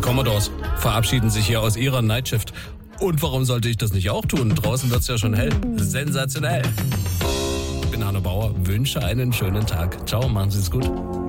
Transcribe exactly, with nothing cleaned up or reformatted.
Commodores verabschieden sich hier aus ihrer Nightshift. Und warum sollte ich das nicht auch tun? Draußen wird's ja schon hell. Sensationell. Ich bin Hanno Bauer, wünsche einen schönen Tag. Ciao, machen Sie es gut.